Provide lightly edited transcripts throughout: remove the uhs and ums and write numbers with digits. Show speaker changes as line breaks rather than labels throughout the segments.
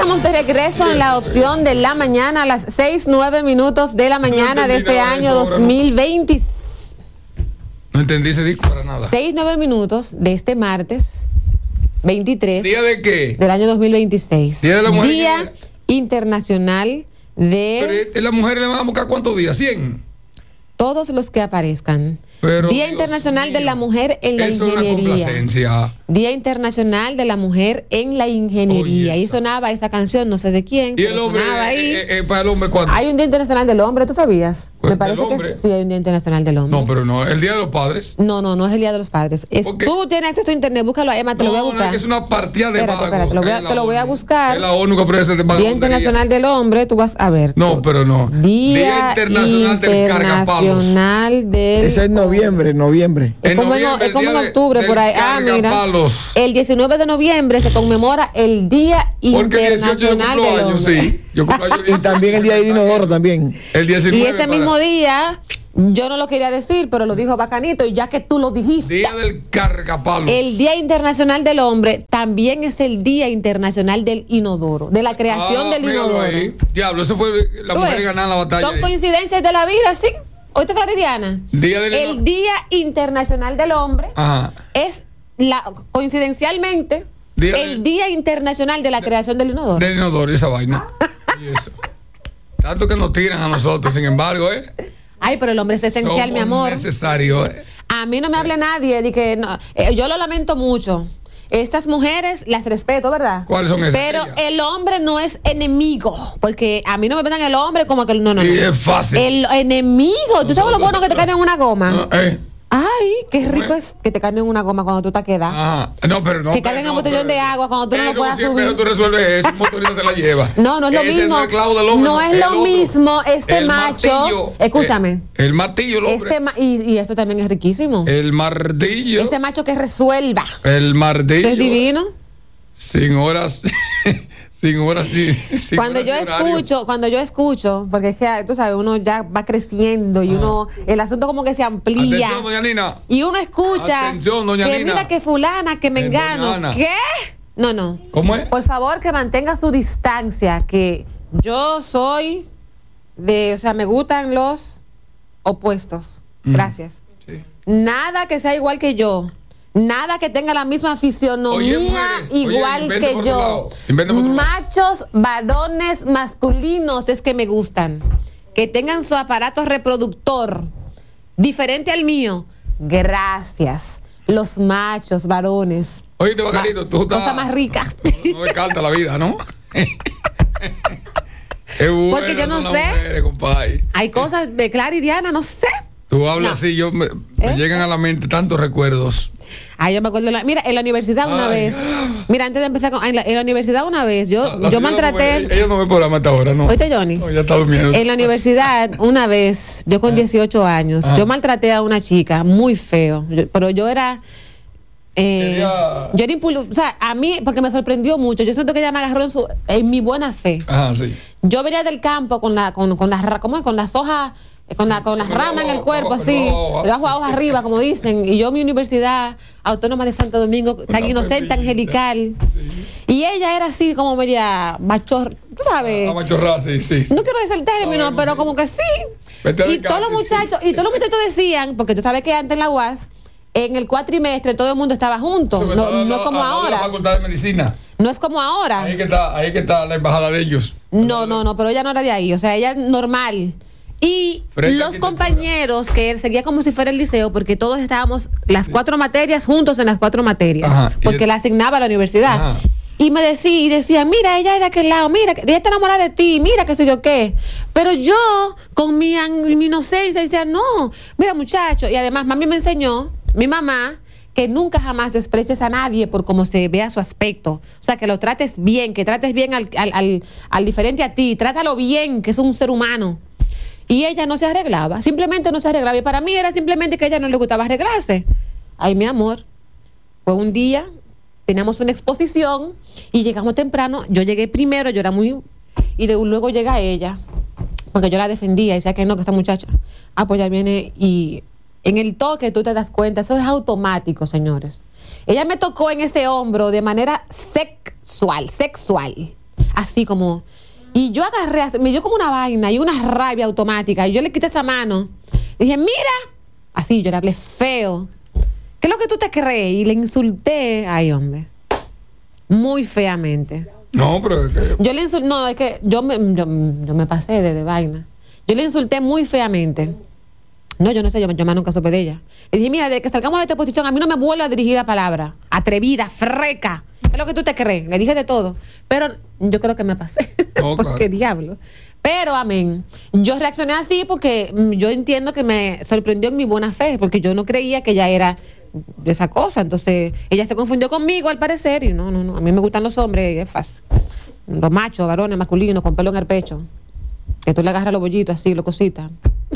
estamos de regreso en la opción de la mañana a las 6:09 de la mañana de este año 2020.
No entendí ese disco para nada.
6:09 de este martes 23.
¿Día de qué?
Del año 2026.
Día de la mujer.
Día Internacional de...
Pero la mujer le van a buscar ¿cuántos días? 100.
Todos los que aparezcan.
Pero,
Día
Dios
Internacional
mío,
de la Mujer en la
eso
Ingeniería.
Es una complacencia.
Día Internacional de la Mujer en la Ingeniería.
Oye,
Ahí sonaba esa canción, no sé de quién.
¿Y el hombre?
Sonaba ahí.
¿Para el hombre cuándo?
Hay un Día Internacional del Hombre, ¿tú sabías?
¿Del
Me parece
hombre?
que sí, hay un Día Internacional del Hombre.
No, pero no. El Día de los Padres.
No es el Día de los Padres. Tú tienes acceso a internet, búscalo, Emma, te lo voy a buscar.
No, es que es una partida de vagos.
Te lo voy a buscar.
Es la ONU que ofrece de
Día Internacional del Hombre, tú vas a ver.
No, pero no.
Día
Internacional del Cargapalos.
Internacional del...
Ese es noviembre.
Es como en octubre, por ahí. Mira. El 19 de noviembre se conmemora el Día Internacional del Hombre.
Sí, yo cumplo años
y también el Día del Inodoro también.
El 19.
Y ese mismo día, yo no lo quería decir, pero lo dijo Bacanito, y ya que tú lo dijiste.
Día del Cargapalos.
El Día Internacional del Hombre también es el Día Internacional del Inodoro, de la creación del inodoro.
Ahí. Diablo, eso fue la mujer ganando la batalla.
Son coincidencias de la vida, ¿sí? Hoy te Diana. El Día Internacional del Hombre es coincidencialmente el Día Internacional de la creación del inodoro.
Del inodoro, esa vaina. Y eso. Tanto que nos tiran a nosotros, sin embargo,
Ay, pero el hombre es esencial, mi amor.
Es necesario,
A mí no me hable nadie de que no, yo lo lamento mucho. Estas mujeres las respeto, ¿verdad?
¿Cuáles son esas?
Pero el hombre no es enemigo, porque a mí no me vendan el hombre como que no.
Y es fácil.
El enemigo, ¿tú sabes lo bueno que te cambien una goma? Ay, qué rico es que te cambien una goma cuando tú te quedas.
Ajá. No, pero no.
Que carguen un botellón de agua cuando tú no lo puedas subir.
Pero tú resuelves eso, un motorista te la lleva.
No es lo mismo. No es lo mismo este macho.
Martillo,
escúchame.
El martillo, el hombre.
Y esto también es riquísimo.
El martillo.
Ese macho que resuelva.
El martillo.
Es divino.
Sin horas. Sin horas.
Cuando yo escucho, porque es que tú sabes, uno ya va creciendo y el asunto como que se amplía.
Atención, doña Nina.
Y uno escucha
doña
que
Nina.
mira que fulana, que mengano. ¿Qué? No.
¿Cómo es?
Por favor, que mantenga su distancia, que yo soy me gustan los opuestos. Gracias.
Sí.
Nada que sea igual que yo. Nada que tenga la misma fisionomía igual que yo. Machos, varones, masculinos es que me gustan. Que tengan su aparato reproductor diferente al mío. Gracias. Los machos, varones.
Oye, Bacanito, tú estás...
Cosa más rica.
No me canta la vida, ¿no?
Porque yo no sé.
Mujeres,
hay cosas de Clara y Diana, no sé.
Tú hablas así, me llegan a la mente tantos recuerdos.
Ay, yo me acuerdo. Mira, en la universidad una vez. Mira, antes de empezar en la universidad una vez, yo maltraté.
Ella no me programa hasta ahora, ¿no?
¿Oíste, Johnny?
No, ya está durmiendo.
En la universidad una vez, yo con 18 años, yo maltraté a una chica muy feo. Pero yo era. Yo era impulsiva. O sea, a mí, porque me sorprendió mucho. Yo siento que ella me agarró en mi buena fe.
Ajá, sí.
Yo venía del campo con las hojas. Con las ramas en el cuerpo, así, de abajo a hoja arriba, como dicen. Y yo, mi universidad autónoma de Santo Domingo, tan inocente, angelical. Sí. Y ella era así, como media machorra, tú sabes.
Machorra, sí.
No quiero decir el término, pero como que sí. Y todos los muchachos decían, porque tú sabes que antes en la UAS, en el cuatrimestre, todo el mundo estaba junto. No como ahora.
La Facultad de Medicina.
No es como ahora.
Ahí que está la embajada de ellos.
No, pero ella no era de ahí. O sea, ella normal. Y los compañeros, que él seguía como si fuera el liceo, porque todos estábamos las 4 materias juntos en las 4 materias, porque la asignaba la universidad. Y me decía, mira, ella es de aquel lado, mira, ella está enamorada de ti, mira, qué sé yo qué. Pero yo, con mi inocencia, decía, no, mira, muchacho. Y además, mami me enseñó, mi mamá, que nunca jamás desprecies a nadie por cómo se vea su aspecto. O sea, que lo trates bien, que trates bien al diferente a ti, trátalo bien, que es un ser humano. Y ella no se arreglaba, simplemente no se arreglaba. Y para mí era simplemente que a ella no le gustaba arreglarse. Ay, mi amor, fue un día, teníamos una exposición y llegamos temprano. Yo llegué primero, yo era muy... Y luego llega ella, porque yo la defendía y decía que no, que esta muchacha... pues ya viene y... En el toque tú te das cuenta, eso es automático, señores. Ella me tocó en ese hombro de manera sexual. así como... Y yo agarré, me dio como una vaina y una rabia automática. Y yo le quité esa mano. Dije, mira. Así, yo le hablé feo. ¿Qué es lo que tú te crees? Y le insulté. Ay, hombre. Muy feamente.
No, pero es que...
Yo le insulté... No, es que yo me pasé de vaina. Yo le insulté muy feamente. No, yo no sé, yo más nunca supe de ella. Le dije, mira, de que salgamos de esta posición, a mí no me vuelve a dirigir la palabra. Atrevida, freca. ¿Qué es lo que tú te crees? Le dije de todo. Pero yo creo que me pasé.
Oh, claro.
¿Qué diablo? Pero, amén. Yo reaccioné así porque yo entiendo que me sorprendió en mi buena fe, porque yo no creía que ella era de esa cosa. Entonces, ella se confundió conmigo al parecer. Y no. A mí me gustan los hombres, es fácil. Los machos, varones, masculinos, con pelo en el pecho. Que tú le agarras los bollitos así, lo cositas.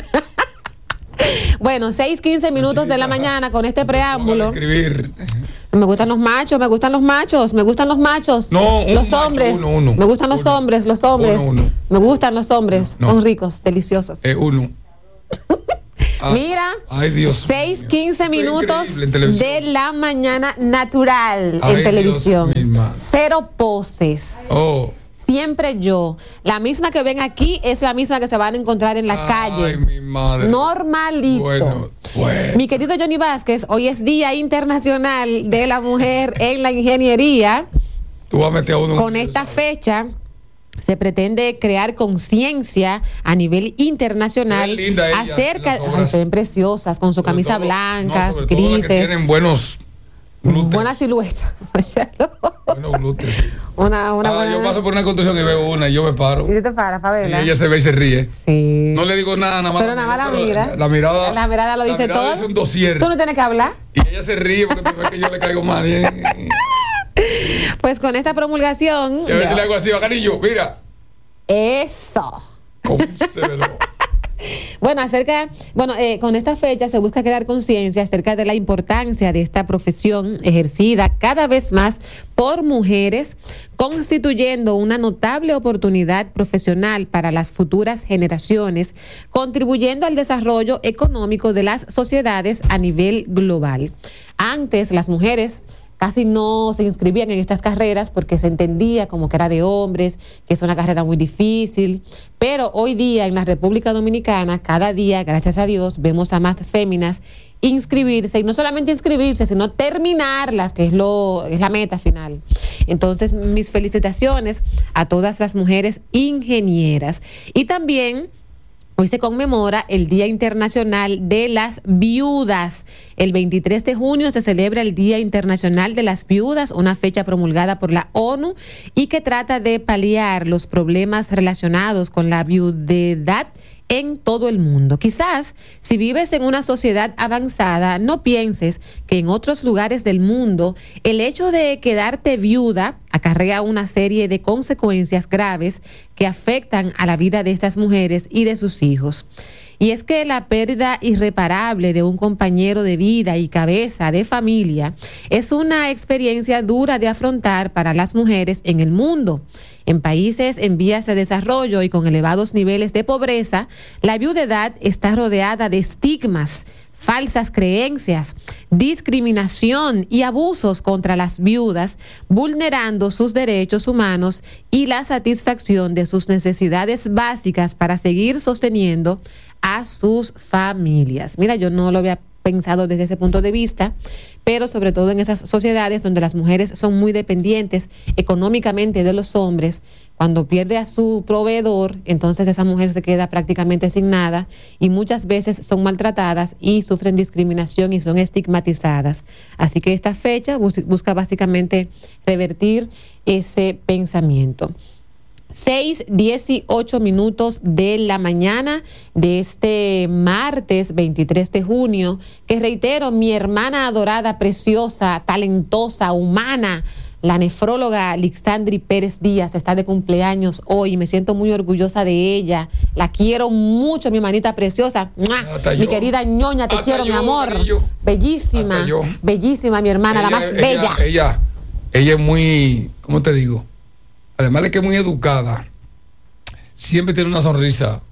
Bueno, 6:15 minutos de la mañana con este preámbulo. Me gustan los machos, me gustan los machos, me gustan los machos.
No,
los
macho,
hombres.
uno.
Me gustan los hombres, los hombres.
Uno.
Me gustan los hombres.
No.
Son ricos, deliciosos.
Uno.
Mira,
ay, Dios
6:15 minutos de la mañana natural
ay,
en televisión.
Dios,
cero poses.
Oh.
Siempre yo. La misma que ven aquí es la misma que se van a encontrar en la calle.
Ay, mi madre.
Normalito.
Bueno.
Mi querido Johnny Vázquez, hoy es Día Internacional de la Mujer en la Ingeniería.
Tú vas a meter a uno.
Con esta fecha se pretende crear conciencia a nivel internacional acerca. Ay, se ven preciosas con su camisa blanca, grises.
Tienen buenos glúteos.
Buena silueta.
Buenos glúteos. Sí.
Una buena...
Yo paso por una construcción y veo una y yo me paro.
¿Y te paras para verla?
Y ella se ve y se ríe.
Sí.
No le digo nada más.
Pero nada más la mira.
La mirada
lo dice todo.
Es un dossier.
Tú no tienes que hablar.
Y ella se ríe porque tú ves que yo le caigo mal.
Pues con esta promulgación.
Y a veces le hago así, bacanillo, mira.
Eso.
Cómselo.
Bueno, con esta fecha se busca crear conciencia acerca de la importancia de esta profesión ejercida cada vez más por mujeres, constituyendo una notable oportunidad profesional para las futuras generaciones, contribuyendo al desarrollo económico de las sociedades a nivel global. Antes, las mujeres casi no se inscribían en estas carreras porque se entendía como que era de hombres, que es una carrera muy difícil, pero hoy día en la República Dominicana, cada día, gracias a Dios, vemos a más féminas inscribirse, y no solamente inscribirse, sino terminarlas, que es la meta final. Entonces, mis felicitaciones a todas las mujeres ingenieras. Y también hoy se conmemora el Día Internacional de las Viudas. El 23 de junio se celebra el Día Internacional de las Viudas, una fecha promulgada por la ONU y que trata de paliar los problemas relacionados con la viudedad en todo el mundo. Quizás, si vives en una sociedad avanzada, no pienses que en otros lugares del mundo el hecho de quedarte viuda acarrea una serie de consecuencias graves que afectan a la vida de estas mujeres y de sus hijos. Y es que la pérdida irreparable de un compañero de vida y cabeza de familia es una experiencia dura de afrontar para las mujeres en el mundo. En países en vías de desarrollo y con elevados niveles de pobreza, la viudedad está rodeada de estigmas, falsas creencias, discriminación y abusos contra las viudas, vulnerando sus derechos humanos y la satisfacción de sus necesidades básicas para seguir sosteniendo a sus familias. Mira, yo no lo había pensado desde ese punto de vista, pero sobre todo en esas sociedades donde las mujeres son muy dependientes económicamente de los hombres, cuando pierde a su proveedor, entonces esa mujer se queda prácticamente sin nada y muchas veces son maltratadas y sufren discriminación y son estigmatizadas. Así que esta fecha busca básicamente revertir ese pensamiento. 6:18 minutos de la mañana de este martes 23 de junio, que reitero, mi hermana adorada, preciosa, talentosa, humana, la nefróloga Lixandri Pérez Díaz está de cumpleaños hoy. Me siento muy orgullosa de ella. La quiero mucho, mi hermanita preciosa. Mi querida ñoña, te quiero, mi amor. Bellísima, bellísima, mi hermana, la más bella.
Ella es muy, ¿cómo te digo? Además de que es muy educada, siempre tiene una sonrisa.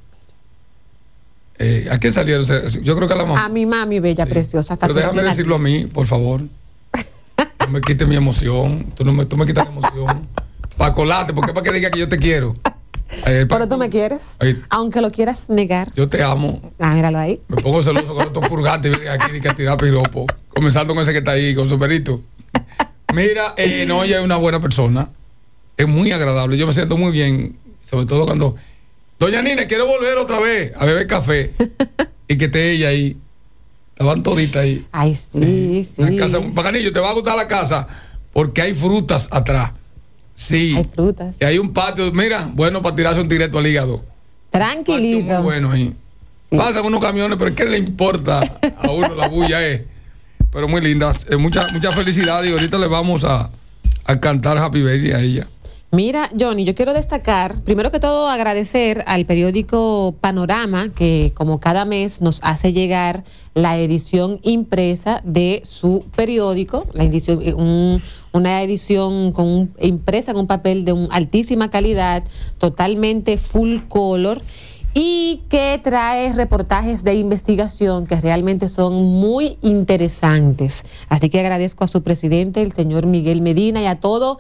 ¿A quién salieron? Yo creo que a la mamá.
A mi mami bella, sí, preciosa.
Pero déjame decirlo a mí, por favor. No me quites mi emoción. Tú me quitas la emoción. para colarte, porque es para que diga que yo te quiero.
Pero tú me quieres, aunque lo quieras negar.
Yo te amo.
Míralo ahí.
Me pongo celoso con estos purgantes aquí que tirar piropo. Comenzando con ese que está ahí, con su perito. Mira, no, ella es una buena persona. Es muy agradable. Yo me siento muy bien, sobre todo cuando... Doña Nina, quiero volver otra vez a beber café. Y que esté ella ahí. Estaban toditas ahí.
Ay, sí.
Una casa, Bacanillo, te va a gustar la casa porque hay frutas atrás. Sí.
Hay frutas.
Y hay un patio, mira, bueno para tirarse un directo al hígado.
Tranquilito.
Muy bueno ahí. Sí. Pasan unos camiones, pero ¿qué le importa a uno la bulla? Pero muy lindas. Mucha felicidad y ahorita le vamos a cantar Happy Birthday a ella.
Mira, Johnny, yo quiero destacar, primero que todo, agradecer al periódico Panorama, que como cada mes nos hace llegar la edición impresa de su periódico, una edición impresa en un papel de altísima calidad, totalmente full color, y que trae reportajes de investigación que realmente son muy interesantes. Así que agradezco a su presidente, el señor Miguel Medina, y a todo